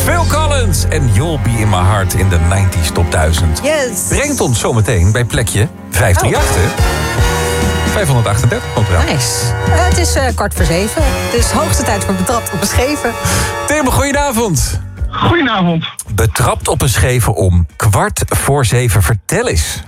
Phil Collins en You'll Be In My Heart in de 90s Top 1000. Yes. Brengt ons zometeen bij plekje 538. 538 komt eraan. Nice. Het is 6:15. Het is hoogste tijd voor Betrapt op een Scheven. Tim, goedenavond. Goedenavond. Betrapt op een scheven om 6:15. Vertel eens.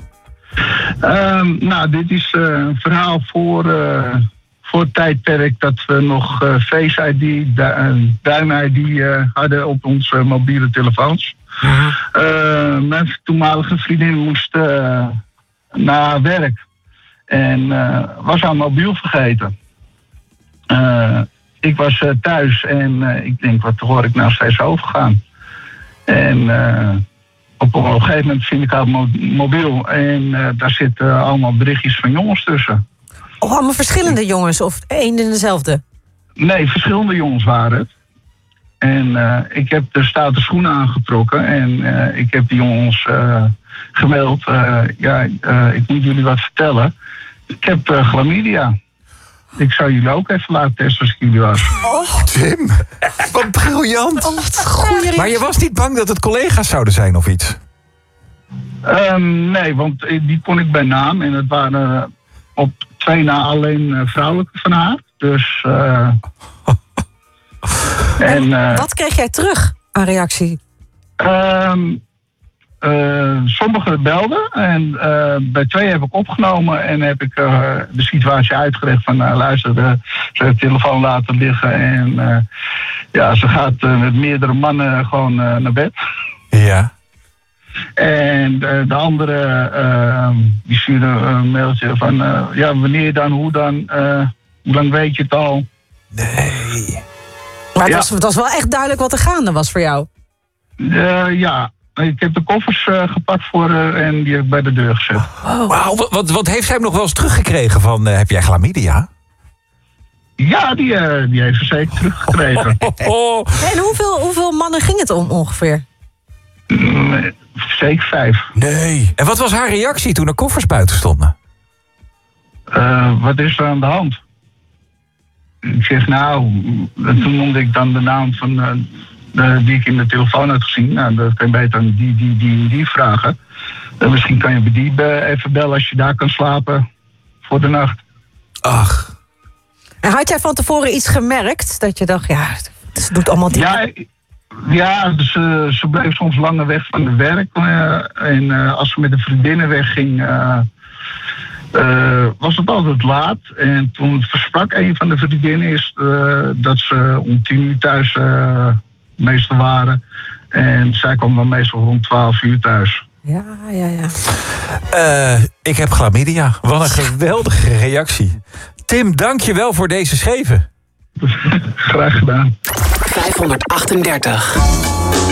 Dit is een verhaal voor het tijdperk dat we nog Face ID, Duim-ID hadden op onze mobiele telefoons. Mijn toenmalige vriendin moest naar werk en was haar mobiel vergeten. Ik was thuis en ik denk, wat hoor ik nou steeds overgaan? En op een gegeven moment vind ik haar mobiel en daar zitten allemaal berichtjes van jongens tussen. Oh, allemaal verschillende jongens of één in dezelfde? Nee, verschillende jongens waren het. En ik heb de stoute schoenen aangetrokken en ik heb die jongens gemaild. Ik moet jullie wat vertellen. Ik heb chlamydia. Ik zou jullie ook even laten testen als ik jullie was. Oh, Tim, wat briljant. Oh, wat goeie. Maar je was niet bang dat het collega's zouden zijn of iets? Nee, want die kon ik bij naam. En het waren op 2 na alleen vrouwelijke van haar. Dus... Wat kreeg jij terug aan reactie? Sommigen belden en bij 2 heb ik opgenomen en heb ik de situatie uitgelegd van luister, ze heeft de telefoon laten liggen en ze gaat met meerdere mannen gewoon naar bed. Ja. En de andere die stuurde een mailtje van wanneer dan, hoe dan, hoe lang weet je het al? Nee. Maar het was wel echt duidelijk wat er gaande was voor jou. Ja. Ik heb de koffers gepakt voor haar en die heb ik bij de deur gezet. Oh. Wauw, wat heeft zij hem nog wel eens teruggekregen van... heb jij chlamydia? Ja, die heeft ze zeker teruggekregen. En hoeveel mannen ging het om ongeveer? Zeker 5. Nee. En wat was haar reactie toen er koffers buiten stonden? Wat is er aan de hand? Ik zeg toen noemde ik dan de naam van... die ik in de telefoon had gezien. Nou, dat kan je beter aan die vragen. Misschien kan je bij die even bellen als je daar kan slapen voor de nacht. Ach. En had jij van tevoren iets gemerkt? Dat je dacht, ze doet allemaal die... Ja, dus, ze bleef soms langer weg van de werk. En als ze met de vriendinnen wegging... was het altijd laat. En toen versprak een van de vriendinnen is dat ze om 10:00 thuis... meestal waren. En zij kwam dan meestal rond 12:00 thuis. Ja. Ik heb chlamydia. Wat een geweldige reactie. Tim, dank je wel voor deze scheven. Graag gedaan. 538.